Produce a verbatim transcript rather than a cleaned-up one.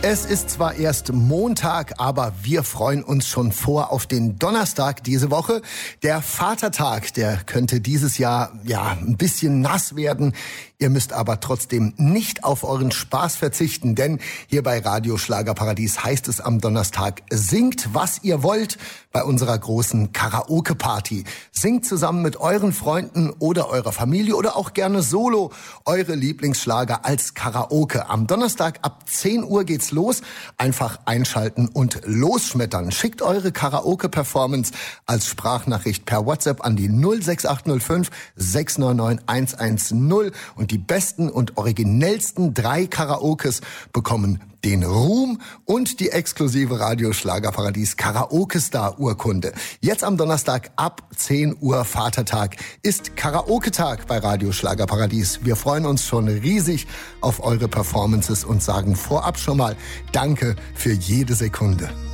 Es ist zwar erst Montag, aber wir freuen uns schon vor auf den Donnerstag diese Woche. Der Vatertag, der könnte dieses Jahr ja ein bisschen nass werden. Ihr müsst aber trotzdem nicht auf euren Spaß verzichten, denn hier bei Radio Schlagerparadies heißt es am Donnerstag: singt, was ihr wollt bei unserer großen Karaoke-Party. Singt zusammen mit euren Freunden oder eurer Familie oder auch gerne solo eure Lieblingsschlager als Karaoke. Am Donnerstag ab zehn Uhr geht's los. Einfach einschalten und losschmettern. Schickt eure Karaoke-Performance als Sprachnachricht per WhatsApp an die null sechs acht null fünf sechs neun neun eins eins null und die besten und originellsten drei Karaokes bekommen den Ruhm und die exklusive Radio Schlagerparadies Karaoke-Star-Urkunde. Jetzt am Donnerstag ab zehn Uhr Vatertag ist Karaoke-Tag bei Radio Schlagerparadies. Wir freuen uns schon riesig auf eure Performances und sagen vorab schon mal Danke für jede Sekunde.